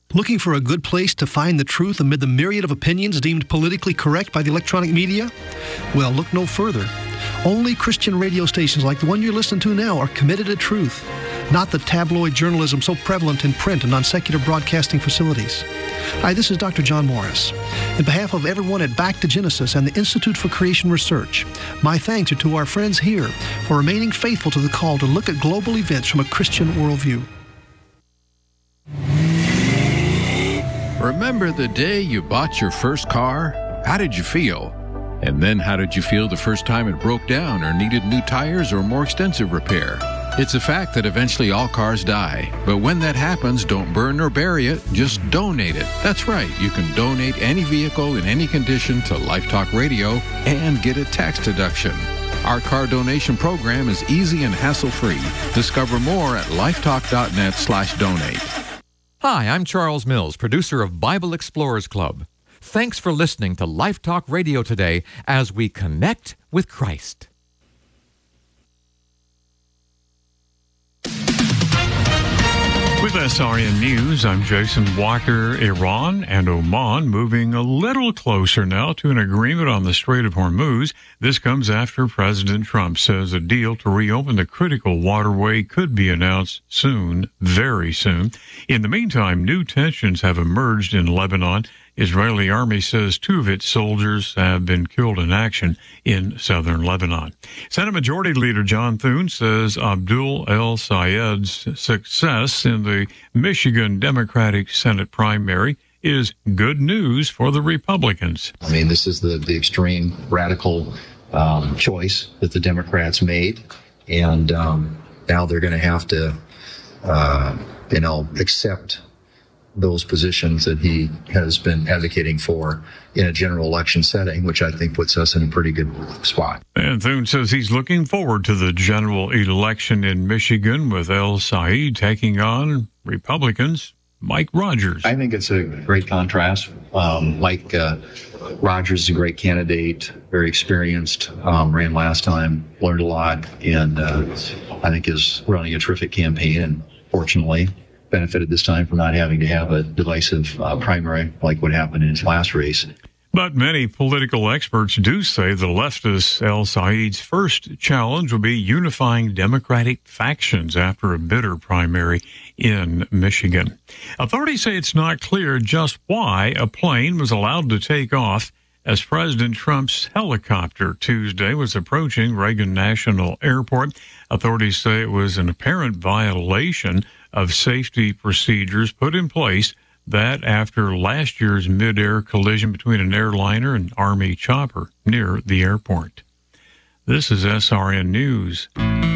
Looking for a good place to find the truth amid the myriad of opinions deemed politically correct by the electronic media? Well, look no further. Only Christian radio stations like the one you're listening to now are committed to truth, not the tabloid journalism so prevalent in print and on secular broadcasting facilities. Hi, this is Dr. John Morris. In behalf of everyone at Back to Genesis and the Institute for Creation Research, my thanks are to our friends here for remaining faithful to the call to look at global events from a Christian worldview. Remember the day you bought your first car? How did you feel? And then how did you feel the first time it broke down or needed new tires or more extensive repair? It's a fact that eventually all cars die. But when that happens, don't burn or bury it, just donate it. That's right, you can donate any vehicle in any condition to Life Talk Radio and get a tax deduction. Our car donation program is easy and hassle-free. Discover more at lifetalk.net/donate. Hi, I'm Charles Mills, producer of Bible Explorers Club. Thanks for listening to Life Talk Radio today as we connect with Christ. With SRN News, I'm Jason Walker. Iran and Oman moving a little closer now to an agreement on the Strait of Hormuz. This comes after President Trump says a deal to reopen the critical waterway could be announced soon, very soon. In the meantime, new tensions have emerged in Lebanon. Israeli army says 2 of its soldiers have been killed in action in southern Lebanon. Senate Majority Leader John Thune says Abdul El-Sayed's success in the Michigan Democratic Senate primary is good news for the Republicans. I mean, this is the extreme radical choice that the Democrats made, and now they're going to have to, accept those positions that he has been advocating for in a general election setting, which I think puts us in a pretty good spot. And Thune says he's looking forward to the general election in Michigan with El-Sayed taking on Republicans Mike Rogers. I think it's a great contrast. Mike Rogers is a great candidate, very experienced, ran last time, learned a lot, and I think is running a terrific campaign, and fortunately benefited this time from not having to have a divisive primary like what happened in his last race. But many political experts do say the leftist El-Sayed's first challenge will be unifying Democratic factions after a bitter primary in Michigan. Authorities say it's not clear just why a plane was allowed to take off as President Trump's helicopter Tuesday was approaching Reagan National Airport. Authorities say it was an apparent violation of safety procedures put in place that after last year's mid-air collision between an airliner and Army chopper near the airport. This is SRN News.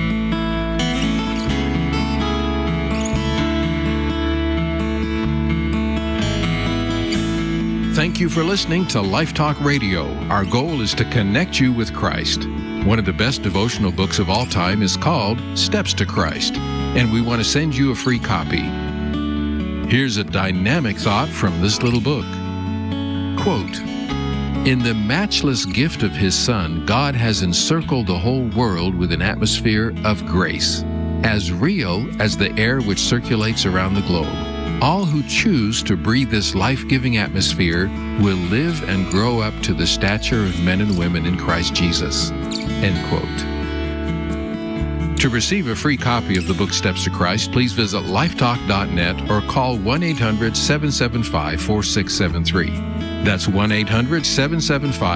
Thank you for listening to Life Talk Radio. Our goal is to connect you with Christ. One of the best devotional books of all time is called Steps to Christ, and we want to send you a free copy. Here's a dynamic thought from this little book. Quote, "In the matchless gift of His Son, God has encircled the whole world with an atmosphere of grace, as real as the air which circulates around the globe. All who choose to breathe this life-giving atmosphere will live and grow up to the stature of men and women in Christ Jesus." End quote. To receive a free copy of the book Steps to Christ, please visit lifetalk.net or call 1-800-775-4673. That's 1-800-775